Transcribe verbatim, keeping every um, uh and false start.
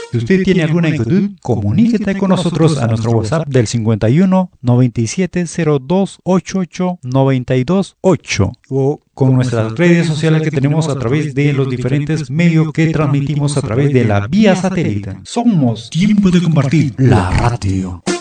Si usted tiene alguna inquietud, comuníquete con nosotros a nuestro WhatsApp del cincuenta y uno, noventa y siete, cero dos, ochenta y ocho, noventa y dos, ocho o con nuestras redes sociales que tenemos a través de los diferentes medios que transmitimos a través de la vía satélite. Somos Tiempo de Compartir, la radio.